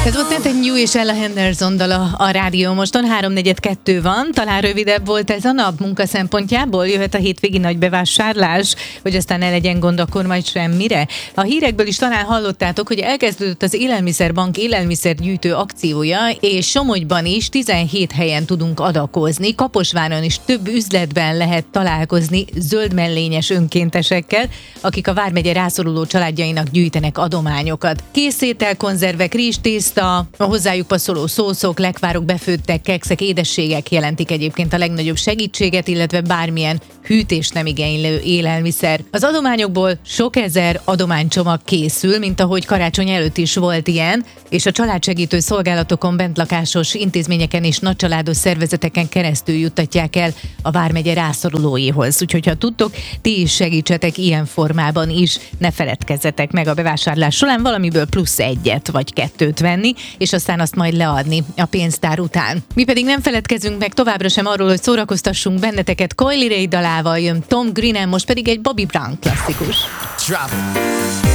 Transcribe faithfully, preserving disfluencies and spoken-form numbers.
Ez volt Nathan New és Ella Henderson dala a rádió moston, háromnegyed kettő van, talán rövidebb volt ez a nap munka szempontjából, jöhet a hétvégi nagy bevásárlás, hogy aztán ne legyen gond akkor majd semmire. A hírekből is talán hallottátok, hogy elkezdődött az Élelmiszerbank élelmiszergyűjtő akciója, és Somogyban is tizenhét helyen tudunk adakozni, Kaposváron is több üzletben lehet találkozni zöldmellényes önkéntesekkel, akik a vármegye rászoruló családjainak gyűjtenek adományokat. Készétel, konzervek, rizstészta, a hozzájuk passzoló szószok, lekvárok, befőttek, kekszek, édességek jelentik egyébként a legnagyobb segítséget, illetve bármilyen hűtés nem igénylő élelmiszer. Az adományokból sok ezer adománycsomag készül, mint ahogy karácsony előtt is volt ilyen, és a családsegítő szolgálatokon, bentlakásos intézményeken és nagycsaládos szervezeteken keresztül juttatják el a vármegye rászorulóihoz. Úgyhogy ha tudtok, ti is segítsetek ilyen formában is, ne feledkezzetek meg a bevásárlás során valamiből plusz egyet vagy kettőt venni, és aztán azt majd leadni a pénztár után. Mi pedig nem feledkezünk meg továbbra sem arról, hogy szórakoztassunk benneteket. Coily Ray dalával jön Tom Green, most pedig egy Bobby Brown klasszikus. Travel.